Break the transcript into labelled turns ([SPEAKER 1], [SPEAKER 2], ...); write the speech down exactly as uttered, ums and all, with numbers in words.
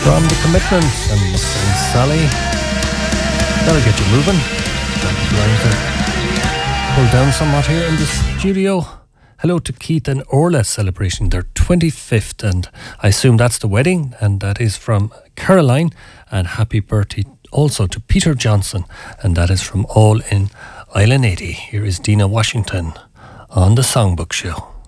[SPEAKER 1] from The Commitments and Mister and Sally. That'll get you moving. That lines are pulled down somewhat here in the studio. Hello to Keith and Orla celebrating their twenty-fifth, and I assume that's the wedding, and that is from Caroline. And happy birthday also to Peter Johnson, and that is from all in Island eighty. Here is Dina Washington on the Songbook Show.